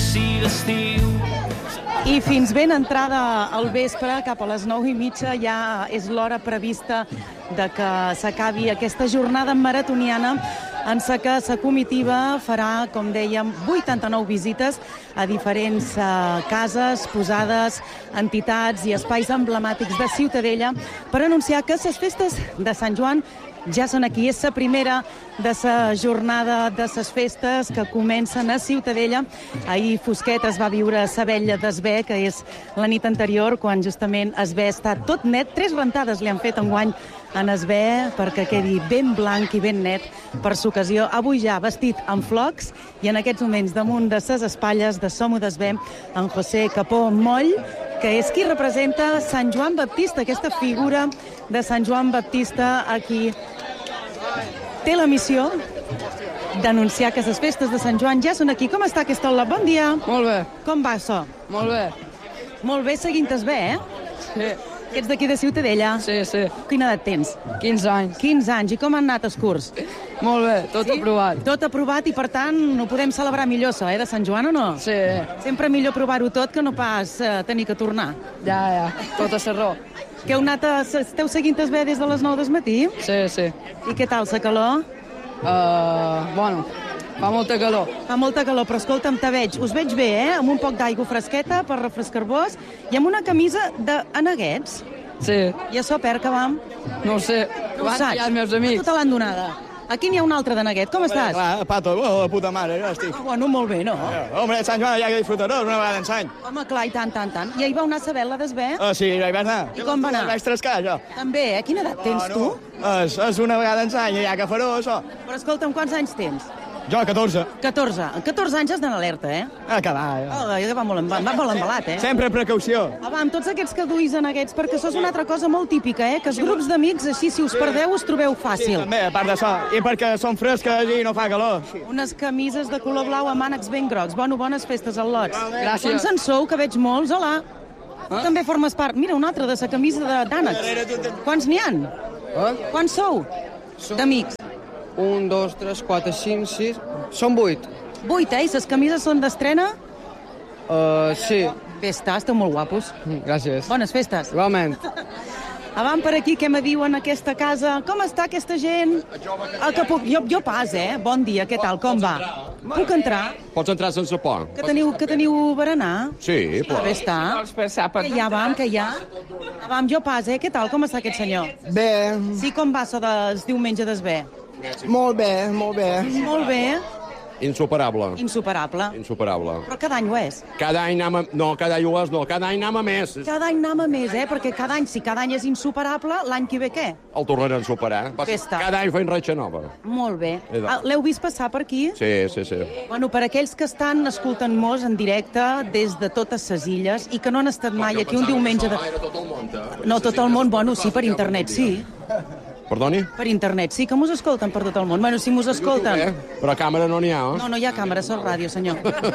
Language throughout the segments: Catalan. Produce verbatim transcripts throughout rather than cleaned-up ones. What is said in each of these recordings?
l'inici d'estiu. I fins ben entrada al vespre, cap a les nou i mitja, ja és l'hora prevista de que s'acabi aquesta jornada maratoniana en la que la comitiva farà, com dèiem, vuitanta-nou visites a diferents uh, cases, posades, entitats i espais emblemàtics de Ciutadella per anunciar que les festes de Sant Joan ja són aquí. És la primera de la jornada de les festes que comencen a Ciutadella. Ahir fosquet es va viure a la vetlla d'Esbé, que és la nit anterior, quan justament Esbé està tot net. Tres rentades li han fet enguany en Esbé perquè quedi ben blanc i ben net per l'ocasió. Avui ja vestit amb flocs i en aquests moments damunt de ses espatlles de Som-ho d'Esbé, en José Capó Moll, que és qui representa Sant Joan Baptista, aquesta figura de Sant Joan Baptista aquí. Té la missió d'anunciar que les festes de Sant Joan ja són aquí. Com està aquesta aula? Bon dia. Molt bé. Com va això? Molt bé. Molt bé, seguint-es bé, eh? Sí. Ets d'aquí de Ciutadella? Sí, sí. Quina edat tens? quinze anys. quinze anys. I com han anat els curs? Molt bé, tot Sí? aprovat. Tot aprovat i, per tant, ho podem celebrar millor, això, eh, de Sant Joan, o no? Sí, Sempre millor provar-ho tot que no pas eh, tenir que tornar. ja, ja, tot a serró. Que heu anat a... Esteu seguint-es bé des de les nou del matí? Sí, sí. I què tal, la calor? Uh, bueno, fa molta calor. Fa molta calor, però escolta'm, te veig. Us veig bé, eh? Amb un poc d'aigua fresqueta per refrescar-vos i amb una camisa de aneguets. Sí, I això per què vam? no ho sé. No ho Van saps? tallar els meus Tu amics. te l'han donada. Aquí n'hi ha un altre de neguet. Com estàs? Clar, pato, oh, la puta mare, ja estic. Ah, bueno, molt bé, no? Hombre, Sant Joan, ja que disfrutarós una vegada en l'any. Home, clar, i tant, tant, tant. I ahir vau anar a saber la d'Esbé? Ah, sí, hi vaig anar. I com va anar? Vaig trascar, jo. També, eh? Quina edat tens tu? És, és una vegada en l'any, ja que faró, això. Però escolta'm, quants anys tens? Jo, catorze. catorze. En catorze anys has d'anar alerta, eh? Ah, que va, ja. Oh, que va molt, emba- va molt embalat, eh? Sempre precaució. Ah, va, amb tots aquests que duis en aquests, perquè això és una altra cosa molt típica, eh? Que els grups d'amics, així, si us perdeu, us trobeu Sí, fàcil. també, a part d'això. I perquè són fresques i no fa calor. Sí. Unes camises de color blau amb ànecs ben grocs. Bueno, bones festes al Lots. Gràcies. Quants en sou, que veig molts? Hola. Tu també formes part. Mira, una altra de sa camisa de- d'ànecs. Quants n'hi han? Eh? Quants sou? D'amics. Un, dos, tres, quatre, cinc, sis... Són vuit. Vuit, eh? I ses camises són d'estrena? Uh, sí, Bé està, esteu molt guapos. gràcies. Bones festes. Igualment. Avant per aquí, què me diuen aquesta casa? Com està aquesta gent? El que puc... Jo, jo pas, eh? Bon dia, què tal, com va? Puc entrar? Pots entrar sense por. Que teniu, que teniu berenar? Sí, Ah, bé està. Que hi ha, vam, que hi ha? Vam, jo pas, eh? Què tal, com està aquest senyor? Bé, Sí, com va això del diumenge d'Esbé? molt bé, molt bé. Molt bé, Insuperable. insuperable. Insuperable. Però cada any ho és. Cada any anem a... No, cada any ho és, no. Cada any anem a més. Cada any anem a més, eh? Perquè cada any, si cada any és insuperable, l'any que ve què? El tornarem a superar. Bé està. Cada any fem reixa nova. Molt bé. Idò. Ah, l'heu vist passar per aquí? Sí, sí, sí. Bueno, per aquells que estan escoltant-nos en directe des de totes les illes i que no han estat mai aquí un diumenge de... Era tot el món. eh? No, tot el món, bueno, sí, per internet, sí. Perdoni? Per internet, sí, que mos escolten per tot el món. Bueno, si mos Eh? escolten... Però càmera no n'hi ha, eh? No, no hi ha càmera, és ràdio, senyor.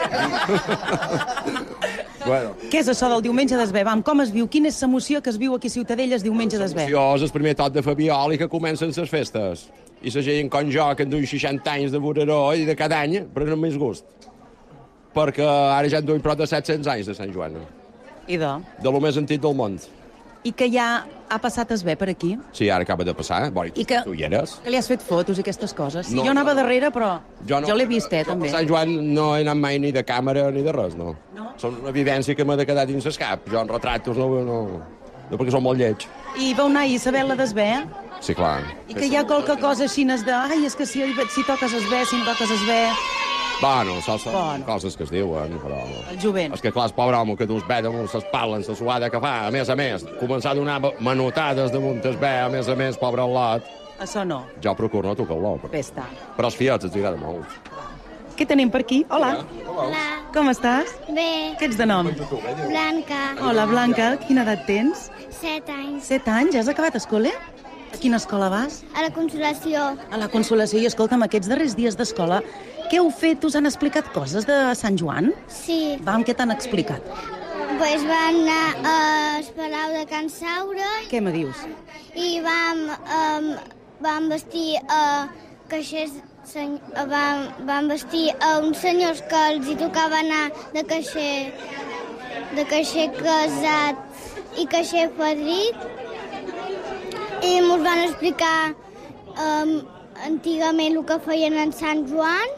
Bueno. Què és això del diumenge d'Esbé? Vam, com es viu? Quina és l'emoció que es viu aquí a Ciutadella el diumenge d'Esbé? Jo és el primer tot de Fabiol i que comencen les festes. I la gent com jo, que en duim seixanta anys de voreró i de cada any, prenen més gust. Perquè ara ja en duim prop de set-cents anys de Sant Joan. I de? De lo més antic del món. I que ja ha passat Esbé per aquí? Sí, ara acaba de passar. Boi, I que, tu hi eres? que li has fet fotos i aquestes coses? Sí, No, jo anava no, no. darrere, però jo, no. jo l'he vist, eh, Jo també. per Sant Joan no he anat mai ni de càmera ni de res, no. No? Són una vivència que m'ha de quedar dins el cap. Jo en retratos no, no, no perquè són molt lleig. I vau anar ahir a saber la d'Esbé? Sí, clar. I que hi ha qualque cosa així de... Ai, és que si, si toques Esbé, si no toques Esbé... Bueno, això són Bueno. coses que es diuen, però... El jovent. És que, clar, el pobre home que dus bé damunt s'espalen, la suada que fa, a més a més, començar a donar manotades damunt el bé, a més a més, pobre al·lot. Això no. Jo procuro no tocar-lo, però... Bé està. però els fiats els agrada molt. Què tenim per aquí? Hola. Hola. Com estàs? Bé, Què ets de nom? Blanca, Hola, Blanca. Quina edat tens? set anys. Set anys? Has acabat escola? A quina escola vas? A la Consolació. A la Consolació. I escolta'm, aquests darrers dies d'escola, què heu fet? Us han explicat coses de Sant Joan? Sí. Vam, què t'han explicat? Pues vam anar al Palau de Can Saura Què me dius? i vam, um, vam vestir uh, caixers seny... van, van vestir a uns senyors que els hi tocava anar de caixer, de caixer casat i caixer fadrit, i ens van explicar um, antigament el que feien en Sant Joan,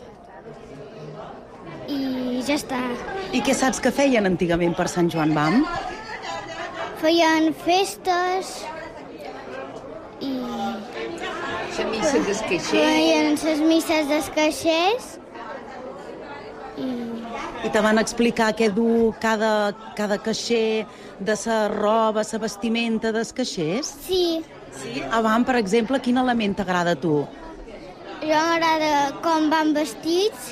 i ja està. I què saps que feien antigament per Sant Joan, vam? Feien festes i... La missa dels caixers. Feien les misses dels caixers i... I te van explicar què du cada, cada caixer, de sa roba, sa vestimenta dels caixers? Sí, Sí. Abans, per exemple, quin element t'agrada a tu? jo m'agrada com van vestits.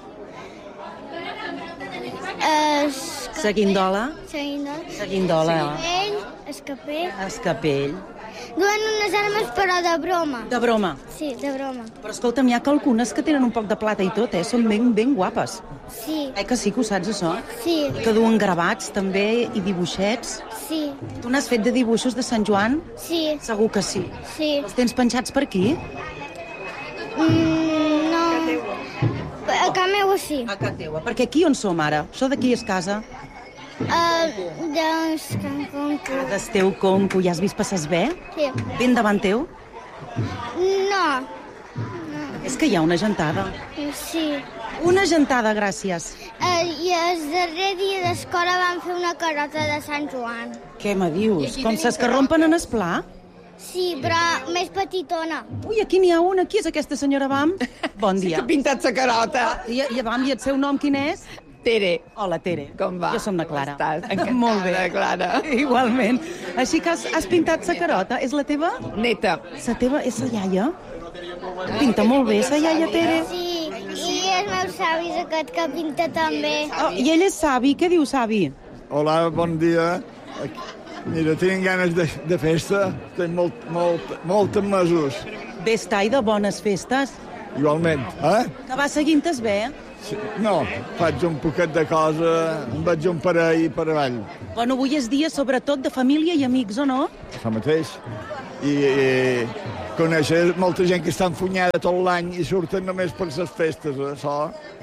Es... Seguindola? Seguindola. Seguindola. Ell, escapell. Escapell. Duen unes armes però de broma. De broma. Sí, de broma. Però escolta'm, hi ha algunes que tenen un poc de plata i tot, eh? Són ben, ben guapes. Sí, Eh que sí que ho saps, això? sí, Que duen gravats, també, i dibuixets. sí, Tu n'has fet de dibuixos de Sant Joan? sí, Segur que sí. sí. Els tens penjats per aquí? Mm, no. A casa meva sí. A casa teua. Perquè aquí on som ara? Això d'aquí és casa. Uh, doncs, Can Conco. D'Esteu Conco, ja has vist passar bé? Sí. Ben davant teu? No. És que hi ha una gentada. Sí. Una gentada, gràcies. Uh, I el darrer dia d'escola van fer una carota de Sant Joan. Què me dius? Com ses que rompen en esplà? Sí, però més petitona. Ui, aquí n'hi ha una. Qui és aquesta senyora Bam? Bon dia. Que ha pintat la carota. I, i Bam, i el seu nom quin és? Tere. Hola, Tere. Com va? Jo som la Clara. Com estàs? Encantada, Molt bé. Clara. Igualment. Així que has, has pintat sa carota. És la teva? Neta. Sa teva és sa iaia? Pinta molt bé, sa iaia, Tere. Sí, i els meus savis aquest que pinta també. Oh, I ell és savi. Què diu savi? Hola, bon dia. Mira, tinc ganes de, de festa. Tinc molt, molt, molts mesos. Bé està i de bones festes. Igualment. Eh? Que va seguint-es bé. Sí. No, faig un poquet de cosa, em vaig un parell per avall. Bueno, avui és dia sobretot de família i amics, o no? Això mateix. I, i conèixer molta gent que està enfunyada tot l'any i surten només per les festes. Eh? Això,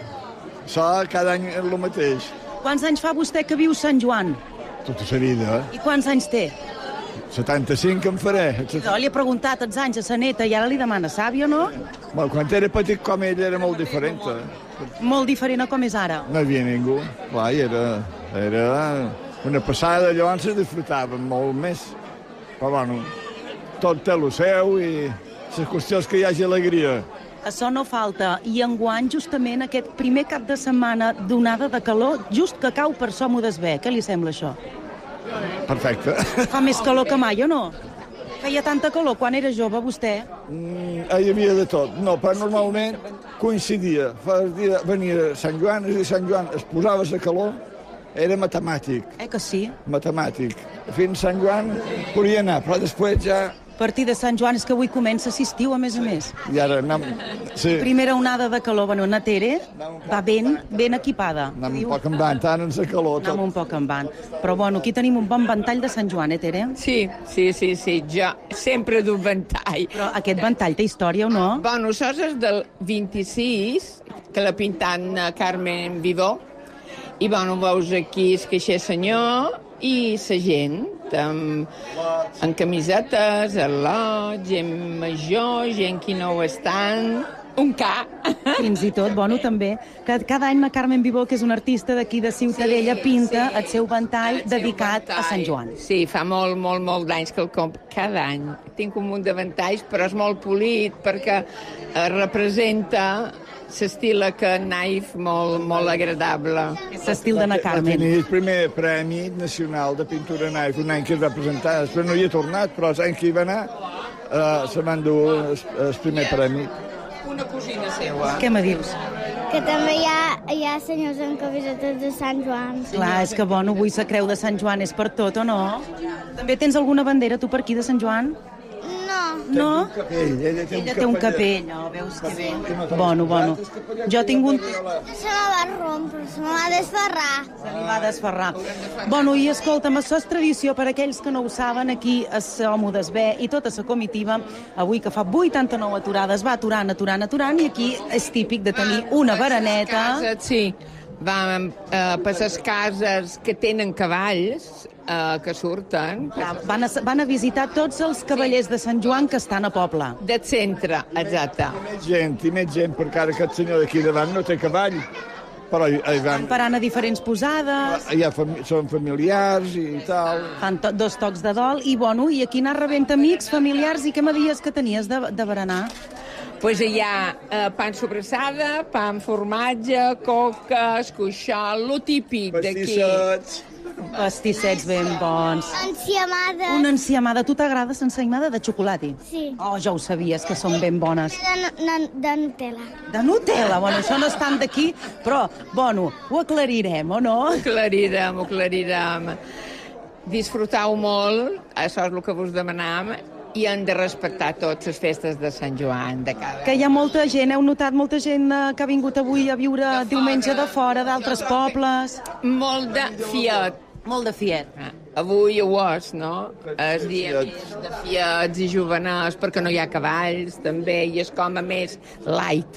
això cada any és el mateix. Quants anys fa vostè que viu Sant Joan? Tota la vida. Eh? I quants anys té? setanta-cinc em faré. No, li he preguntat els anys a sa neta i ara li demana sàvia, no? Bueno, quan era petit com ell era molt diferent. Eh? Molt diferent a com és ara. No hi havia ningú. Clar, i era, era una passada, llavors se disfrutava molt més. Però bueno, tot té el seu i la qüestió és que hi hagi alegria. Això no falta. I enguany, justament, aquest primer cap de setmana d'onada de calor, just que cau per som-ho desvé. Què li sembla això? Perfecte. Fa més calor que mai, o no? Feia tanta calor quan era jove, vostè? Mm, hi havia de tot. No, però normalment coincidia. Fa el dia venia Sant Joan, és a dir, Sant Joan es posava la calor, era matemàtic. Eh que sí? Matemàtic. Fins Sant Joan podia anar, però després ja... A partir de Sant Joan és que avui comença l'estiu, a més a més. I ara anem... Sí. Primera onada de calor. Bueno, na Tere va ben, ben equipada. Anem un poc en van, tant en la calor. Anem Tot. un poc en van. Però bueno, aquí tenim un bon ventall de Sant Joan, eh, Tere? Sí, sí, sí, sí. Jo sempre du ventall. Però aquest ventall té història o no? Bueno, això és del vint-i-sis, que l'ha pintat Carmen Vidó. I, bueno, veus aquí el caixer senyor i la gent, amb, amb camisetes, al·lots, gent major, gent que no ho estan, un ca. Fins i tot, bueno, també, que cada any la Carmen Vivó, que és una artista d'aquí de Ciutadella, Sí, pinta sí. el seu ventall El seu dedicat ventall. a Sant Joan. Sí, fa molt, molt, molt d'anys que el comp cada any. Tinc un munt de ventalls, però és molt polit perquè eh, representa l'estil que naif molt, molt agradable. És l'estil de na Va Carmen. tenir el primer Premi Nacional de Pintura Naif, un any que es va presentar, després no hi he tornat, però l'any que hi va anar eh, se m'han dur el, el primer premi. Una cosina seva. Què me dius? Que també hi ha, hi ha senyors amb camisetes de Sant Joan. Clar, és que, bueno, avui la creu de Sant Joan és per tot, o no? També tens alguna bandera, tu, per aquí, de Sant Joan? No, No? Capell, ella té un Ella té un capell, oh, veus que bé. Bueno, bueno. Jo tinc un... Se me va rompre, se me va desferrar. Se li va desferrar. Bueno, i escolta'm, això és tradició per aquells que no ho saben, aquí a Som d'Esbé i tota la comitiva, avui que fa vuitanta-nou aturades, va aturant, aturant, aturant, i aquí és típic de tenir una bereneta. Cases, sí. Vam eh, per les cases que tenen cavalls, eh, que surten. Ja, van, a, van a visitar tots els cavallers de Sant Joan que estan a poble. Del centre, exacte. Més gent, i més gent, perquè ara aquest senyor d'aquí davant no té cavall. Però hi, hi van... Parant a diferents posades. Hi ha fami són familiars i tal. Fan to dos tocs de dol i, bueno, i aquí anar rebent amics, familiars, i què me dies que tenies de, de berenar? Pues hi ha eh, pan sobrassada, pa amb formatge, coca, escuixol, lo típic d'aquí. Pastissets. Pastissets ben bons. Enciamada. Una enciamada. Tu t'agrada l'enciamada de xocolata? Sí. Oh, ja ho sabies, que són ben bones. De, de, de Nutella. De Nutella, bueno, això no és tant d'aquí, però, bueno, ho aclarirem, o no? Ho aclarirem, ho aclarirem. Disfrutau molt, això és el que vos demanam, i hem de respectar totes les festes de Sant Joan de cada... Que hi ha molta gent, heu notat molta gent eh, que ha vingut avui a viure de diumenge de fora, d'altres pobles. Molt de fiat. Molt de fiet. Ah, avui ho és, no? És dia més de fiats i juvenals, perquè no hi ha cavalls, també, i és com a més light.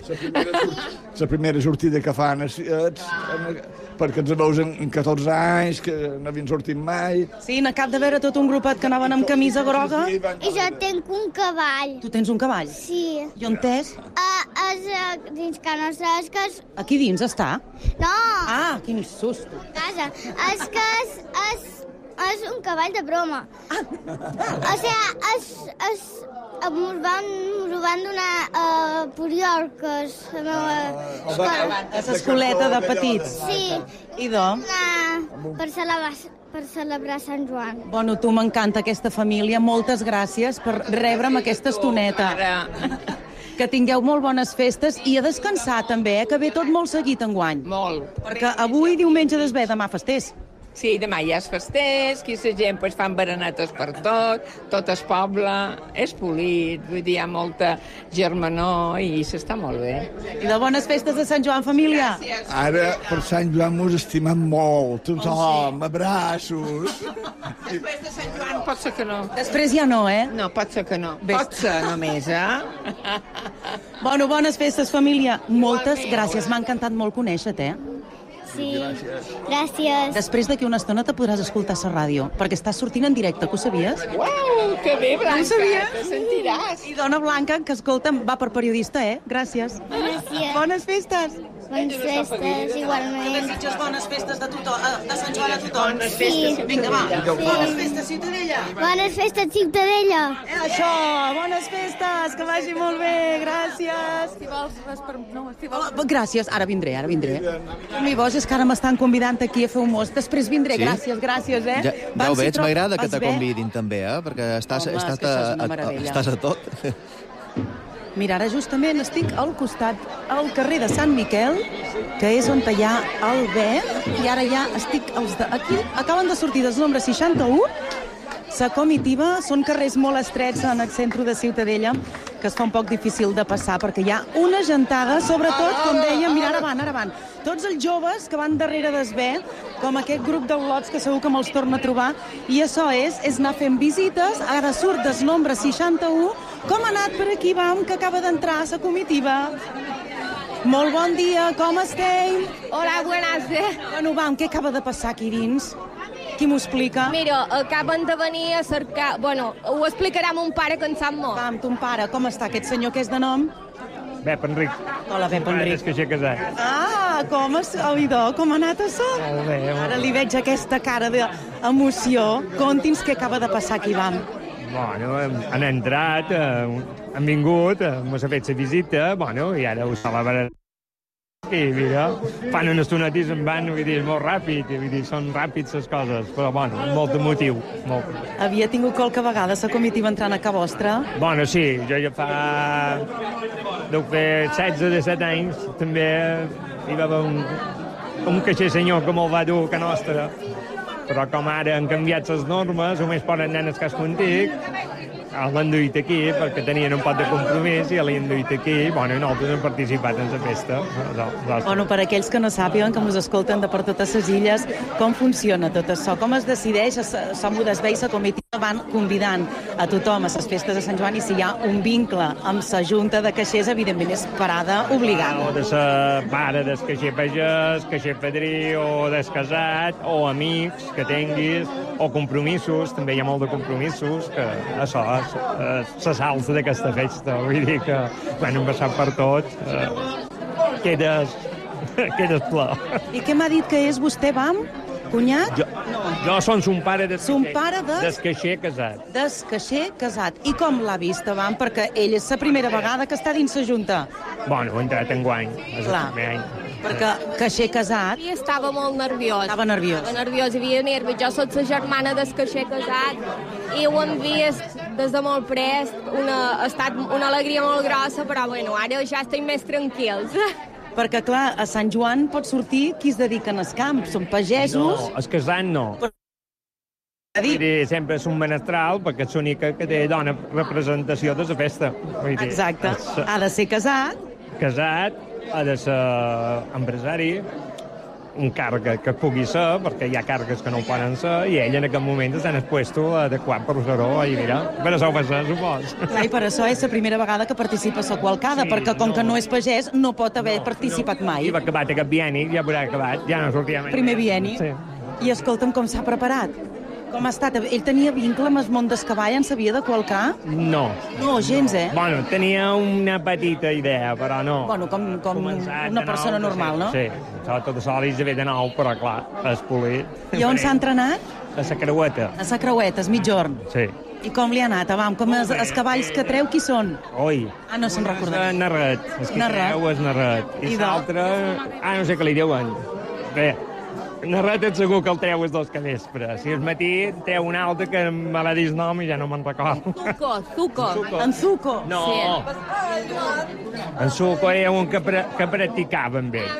La primera sortida que fan és, és, perquè ens veus en, en catorze anys, que no havien sortit mai. Sí, n'acab de veure tot un grupet que anaven amb camisa groga. I jo tenc un cavall. Tu tens un cavall? Sí. I on és? Uh, és uh, dins que no saps que és... Aquí dins està? No, Ah, quin susto. casa. És que és, és, és un cavall de broma. Ah. O sigui, és... és M'ho van, van donar a uh, Puriol, que és la meva escola. És escoleta de petits. Sí, I do? una, per, celebrar, per celebrar Sant Joan. Bueno, tu m'encanta aquesta família. Moltes gràcies per rebre'm aquesta estoneta. Ara, Que tingueu molt bones festes i a descansar també, eh, que ve tot molt seguit enguany. molt. Perquè avui diumenge d'Esbé, demà festers. Sí, demà ja és festers, aquí la gent pues, fan berenetes per tot, tot el poble és polit, vull dir, hi ha molta germanor i s'està molt bé. I de bones festes de Sant Joan, família. Ara, per Sant Joan, mos estimem molt, tothom, abraços. Després de Sant Joan pot ser que no. Després ja no, eh? No, pot ser que no. Ves- Pot ser només, eh? Bueno, bones festes, família. Moltes gràcies, m'ha encantat molt conèixer-te, eh? Sí, gràcies. Després d'aquí una estona te podràs escoltar a la ràdio, perquè estàs sortint en directe, que ho sabies? Uau, que bé, Blanca, No ho sabies? te sentiràs. I dona Blanca, que escolta'm, va per periodista, eh? Gràcies. Gràcies. Bones festes. Bones festes, igualment. Desitges bones festes de tothom, de Sant Joan a tothom. Sí. Vinga, va. Bones festes, Ciutadella. Bones festes, Ciutadella. Eh, això, bones festes, que vagi molt bé, gràcies. Si vols res per... No, si vols... Oh, gràcies, ara vindré, ara vindré. Mi boix, és que ara m'estan convidant aquí a fer un mos. Després vindré, Sí? gràcies, gràcies, eh? Ja, ja Vam ho veig, si tro- m'agrada que es te ve. convidin també, eh? Perquè estàs, Home, estàs, és que això és una a, a, meravella. estàs a tot. Mira, ara justament estic al costat, al carrer de Sant Miquel, que és on hi ha el Bé, i ara ja estic... Els de... Aquí acaben de sortir des nombre seixanta-u, la comitiva, són carrers molt estrets en el centre de Ciutadella, que es fa un poc difícil de passar, perquè hi ha una gentada, sobretot, com dèiem, mira, ara van, ara van. Tots els joves que van darrere d'Esbé, com aquest grup d'olots que segur que me'ls torna a trobar, i això és, és anar fent visites, ara surt des nombre seixanta-u, com ha anat per aquí, vam, que acaba d'entrar a la comitiva? Molt bon dia, com esteu? Hola, buenas. Bueno, vam, què acaba de passar aquí dins? Qui m'ho explica? Mira, acaben de venir a cercar... Bueno, ho explicarà mon pare, que en sap molt. Vam, ton pare, com està aquest senyor que és de nom? Pep Enric. Hola, Pep És Enric. que s'hi ha casat. Ah, com es... Oidó, com ha anat això? Molt bé, molt Ara li veig aquesta cara d'emoció. Conti'ns què acaba de passar aquí, vam. Bueno, hem- han entrat, eh, han vingut, eh, mos ha fet la visita, bueno, i ara ho celebrarem. I mira, fan una estoneta i se'n van, vull dir, és molt ràpid, vull dir, són ràpids les coses, però bueno, molt emotiu, molt. Havia tingut qualque vegada la comitiva entrant a casa vostra? Bueno, sí, jo ja fa... deu fer setze o disset anys, també hi va haver un, un caixer senyor que me'l va dur a nostra, però com ara han canviat les normes, només poden nenes que es contic, l'han duit aquí perquè tenien un pot de compromís i l'han duit aquí, bueno, i nosaltres hem participat en la festa. Bueno, per aquells que no sàpiguen, que ens escolten de per totes les illes, com funciona tot això? Com es decideix? Som d'esveis, la comitiva van convidant a tothom a les festes de Sant Joan i si hi ha un vincle amb la Junta de Caixers, evidentment és parada obligada. O de la pare del caixer pagès, caixer padrí o del casat, o amics que tinguis, o compromisos, també hi ha molt de compromisos, que això és la salsa d'aquesta festa. Vull dir que quan hem passat per tot, eh, quedes, quedes ple. I què m'ha dit que és vostè, Bam? Cunyat? Jo, no. jo som son pare del son pare de... des caixer casat. Des caixer casat. I com l'ha vist, Bam? Perquè ell és la primera vegada que està dins la Junta. Bueno, he entrat en guany. És Clar, el primer any. perquè caixer casat... I estava molt nerviós. Estava nerviós. Estava nerviós, hi havia nervis. Jo soc la germana del caixer casat i ho hem vist des de molt prest. Una, ha estat una alegria molt grossa, però bueno, ara ja estem més tranquils. Perquè, clar, a Sant Joan pot sortir qui es dediquen als camps. Són pagesos... No, el casat no. Però... Vull dir, sempre és un menestral, perquè és l'única que té dona representació de la festa. Vull dir, Exacte. és, Ha de ser casat. Casat, ha de ser empresari, un càrrec que pugui ser, perquè hi ha càrrecs que no ho poden ser, i ell en aquest moment està en el puesto adequat per fer-ho, i mira, per això ho fa ser, supos. Clar, i per això és la primera vegada que participa a la qualcada, sí, perquè com no. que no és pagès, no pot haver no, participat no. mai. I va acabat aquest bienni, ja haurà acabat, ja no sortia mai. Primer bienni. Sí. I escolta'm com s'ha preparat. Com ha estat? Ell tenia vincle amb el món del cavall, en sabia de qualcar? No. No, gens, eh? Bueno, tenia una petita idea, però no. Bueno, com, com Començat una de persona nou, normal, no? Sí, tot això li ve de nou, però clar, és polit. I on s'ha entrenat? A la Creueta. A la Creueta, és mitjorn. Sí. I com li ha anat? Avam, com els, els cavalls que treu, qui són? Oi. Ah, no se'n recorda. És Narret. És que Narret. treu és Narret. I, I l'altre... Ah, no sé què li diuen. Bé, Narret és segur que el treu és dos capvespre. Si és matí, treu un altre que me l'ha dit nom i ja no me'n recordo. Zuko, Zuko. En Zuko? No. Sí. En Zuko era un que, pra que practicava amb ell.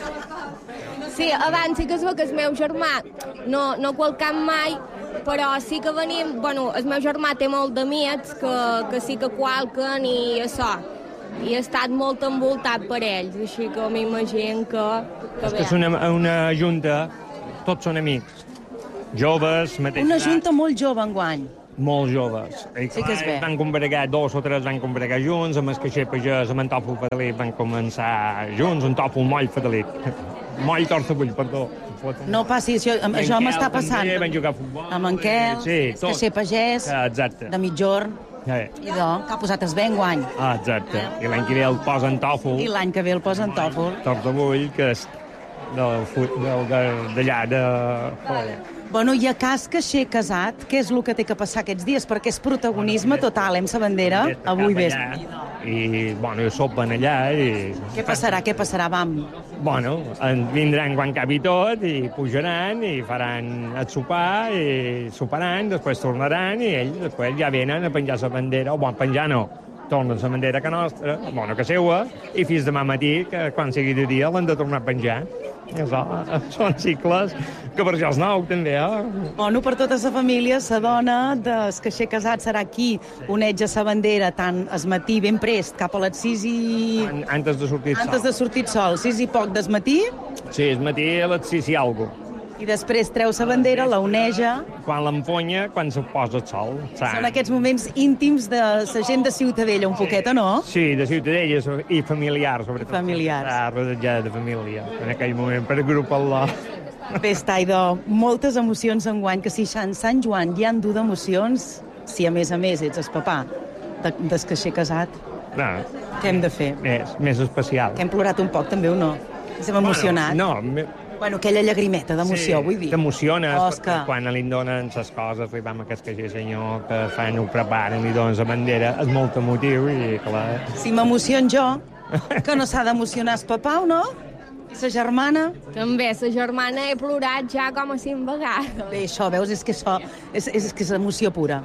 Sí, abans sí que es veu que el meu germà no, no qualcam mai, però sí que venim... Bueno, el meu germà té molt d'amics que, que sí que qualquen i això. I he estat molt envoltat per ells, així que m'imagino que... que és que és una, una junta, tots són amics, joves, mateix Una edat, junta molt jove enguany. molt joves. I, Sí que es ve. Van congregar, dos o tres van congregar junts, amb el caixer pagès, amb en Tòfol Fadelic van començar junts, un Tòfol Moll Fadelic. Moll Torcebull, perdó. No passi, això, I en això Quel m'està passant. També van jugar a futbol. Amb en Quel, Sí, el tot. caixer pagès, Ah, exacte. de mitjorn, Eh. i de, que ha posat es bé enguany. Ah, exacte. I l'any que ve el posen Tòfol. I l'any que ve el posen Tòfol. Torcebull, que és del fut- del- de- d'allà de... Joder. Bueno, i a cas caixer casat, què és el que té que passar aquests dies? Perquè és protagonisme total, hem sa bandera, avui vespre. I, bueno, sopen allà i... Què passarà, què passarà, vam? Bueno, en vindran quan capi tot i pujaran i faran el sopar i soparan, després tornaran i ells després ja venen a penjar la bandera, o bon, penjar no, tornen la bandera que nostra, bona que seua, i fins demà matí, que quan sigui de dia, l'han de tornar a penjar. Això, són cicles que per això és nou, també, eh? Bueno, per tota la família, la dona del caixer casat serà qui oneja la bandera tant es matí ben prest, cap a les sis i... An- Antes de sortir el Antes de sol. sortir el sol, sis i poc des matí, Sí, el matí a les sis i algo. i després treu la bandera, la oneja. Quan l'emponya, quan se posa el sol. Són aquests moments íntims de la gent de Ciutadella, un poquet, o no? Sí, de Ciutadella i familiar, sobretot. Familiars. Ah, rodejada de família, en aquell moment, per agrupar-la. Bé, Taido, moltes emocions enguany, que si en Sant Joan hi han dur d'emocions, si a més a més ets el papà de, del caixer casat, No, què hem de fer? més, més especial. Que hem plorat un poc, també, o no? Ens hem emocionat. Bueno, no, me- Bueno, aquella llagrimeta d'emoció, vull dir. t'emociones, Oscar. perquè quan li donen les coses, li vam a aquest caixer senyor, que fan, ho preparen, li donen la bandera, és molt emotiu i clar... Si m'emociono jo, que no s'ha d'emocionar el papà, o no? I la germana? També, la germana he plorat ja com a cinc vegades. Bé, això, veus, és que això és, és, que és emoció pura.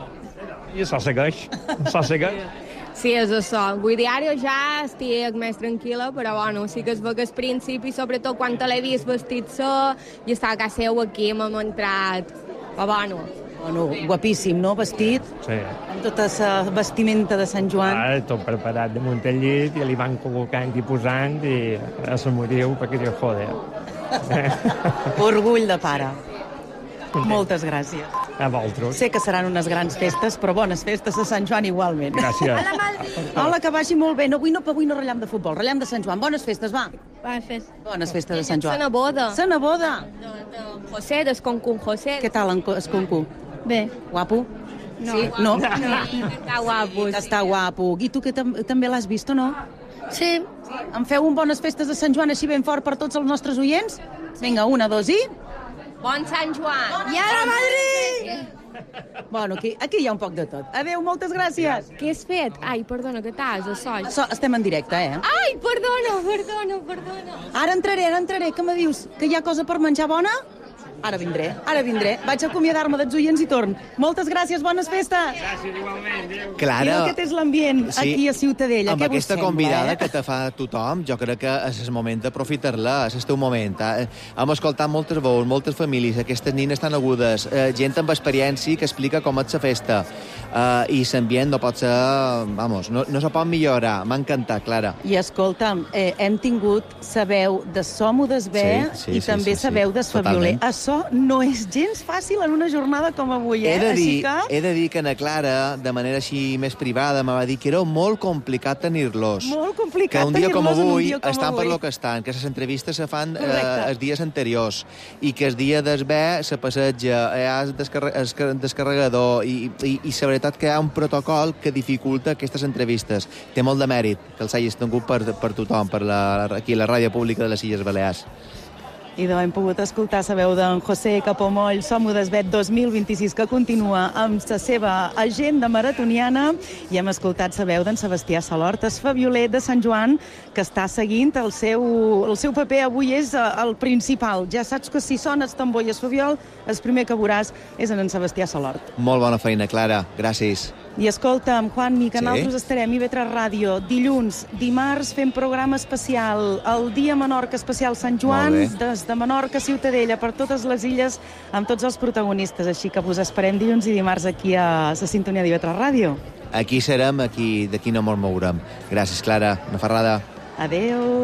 I això segueix, això segueix. Sí, és això. Vull dir, ara ja estic més tranquil·la, però bueno, sí que es veu que al principi, sobretot quan te l'he vist vestit-se, i estava a casa seu aquí, m'hem entrat. Però bueno, Bueno, guapíssim, no? Vestit, Sí. amb tota la vestimenta de Sant Joan. Ah, tot preparat damunt el llit i li van col·locant i posant i a el motiu perquè diu, joder. Orgull de pare. Moltes gràcies. A vosaltres. Sé que seran unes grans festes, però bones festes a Sant Joan igualment. Gràcies. Hola, que vagi molt bé. No, avui, no, avui no ratllem de futbol, ratllem de Sant Joan. Bones festes, va. Bones festes. Bones festes de Sant Se Joan. neboda. Se neboda. José, des Concun José. Què tal, en Co- Esconcu? Bé. Guapo? No. Sí? No? Està guapo. Està guapo. I tu que tam també l'has vist o no? Sí. Em feu un bones festes de Sant Joan així ben fort per tots els nostres oients? Vinga, una, dos i... Bon Sant Joan. I ara Madrid! Bueno, aquí, aquí hi ha un poc de tot. Adéu, moltes gràcies. Què has fet? Ai, perdona, que t'has, a soll. So, estem en directe, eh? Ai, perdona, perdona, perdona. Ara entraré, ara entraré. Què me dius? Que hi ha cosa per menjar bona? Ara vindré, ara vindré. Vaig acomiadar-me dels oients i torn. Moltes gràcies, bones festes. Gràcies, igualment. Adéu. Clara, Mira aquest és l'ambient sí, aquí a Ciutadella. amb Què vos aquesta sembla, convidada eh? que te fa tothom, jo crec que és el moment d'aprofitar-la, és el teu moment. Eh? Hem escoltat moltes veus, moltes famílies, aquestes nines tan agudes, eh, gent amb experiència que explica com és la festa, eh, i l'ambient no pot ser... Vamos, no, no se pot millorar. M'ha encantat, Clara. I escolta'm, eh, hem tingut sa veu de Som-ho d'Esbé Sí, sí, i sí, també sí, sa sí, veu d'Esfavioler. totalment. Això no és gens fàcil en una jornada com avui, eh? He de, dir, Així que... he de dir que na Clara, de manera així més privada, me va dir que era molt complicat tenir-los. Molt complicat que un dia com tenir-los en un avui dia com estan per avui. lo que estan, que les entrevistes se fan eh, Correcte. els dies anteriors i que el dia d'esbé se passeja, hi ha el descarre el descarregador i, i, i la veritat que hi ha un protocol que dificulta aquestes entrevistes. Té molt de mèrit que els hagis tingut per, per tothom, per la, aquí la ràdio pública de les Illes Balears. I doncs hem pogut escoltar la veu d'en José Capomoll, Som-ho d'Esbé dos mil vint-i-sis, que continua amb la seva agenda maratoniana, i hem escoltat la veu d'en Sebastià Salort, esfavioler de Sant Joan, que està seguint el seu, el seu paper avui és eh, el principal. Ja saps que si sona el tambor i el fabiol, el primer que veuràs és en, en Sebastià Salort. Molt bona feina, Clara. Gràcies. I escolta'm, Juanmi, que Sí? nosaltres estarem a I V tres Ràdio dilluns, dimarts fem programa especial, el Dia Menorca especial Sant Joan, Molt bé. des de Menorca a Ciutadella, per totes les illes, amb tots els protagonistes. Així que vos esperem dilluns i dimarts aquí a la sintonia d'I V tres Ràdio. Aquí serem, aquí d'aquí no ens mourem. Gràcies, Clara. Una ferrada. Adeu.